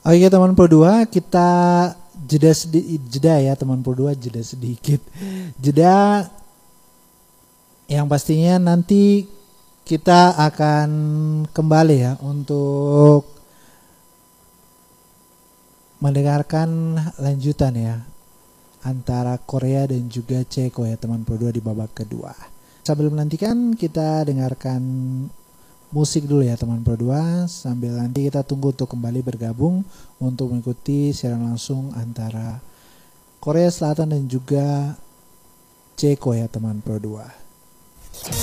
Oke teman Pro 2, kita jeda ya teman Pro 2, jeda sedikit. Jeda yang pastinya nanti kita akan kembali ya untuk mendengarkan lanjutan ya antara Korea dan juga Ceko ya teman Pro 2 di babak kedua. Sambil menantikan kita dengarkan musik dulu ya teman Pro 2, sambil nanti kita tunggu untuk kembali bergabung untuk mengikuti siaran langsung antara Korea Selatan dan juga Ceko ya teman Pro 2.